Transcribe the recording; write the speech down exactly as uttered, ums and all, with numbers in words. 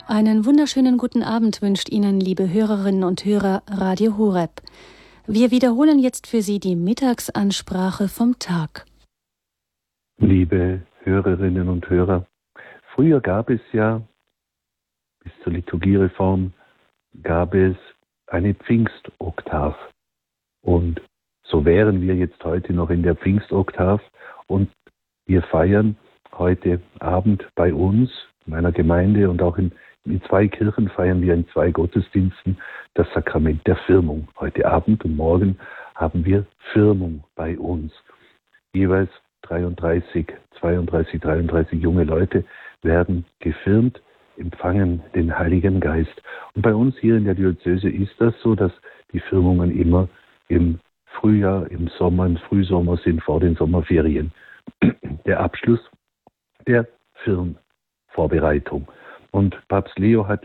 Einen wunderschönen guten Abend wünscht Ihnen, liebe Hörerinnen und Hörer, Radio Horeb. Wir wiederholen jetzt für Sie die Mittagsansprache vom Tag. Liebe Hörerinnen und Hörer, früher gab es ja, bis zur Liturgiereform, gab es eine Pfingstoktav. Und so wären wir jetzt heute noch in der Pfingstoktav und wir feiern heute Abend bei uns, in meiner Gemeinde und auch in, in zwei Kirchen feiern wir in zwei Gottesdiensten das Sakrament der Firmung. Heute Abend und morgen haben wir Firmung bei uns. Jeweils dreiunddreißig, zweiunddreißig, dreiunddreißig junge Leute werden gefirmt, empfangen den Heiligen Geist. Und bei uns hier in der Diözese ist das so, dass die Firmungen immer im Frühjahr, im Sommer, im Frühsommer sind, vor den Sommerferien. Der Abschluss der Firmvorbereitung. Und Papst Leo hat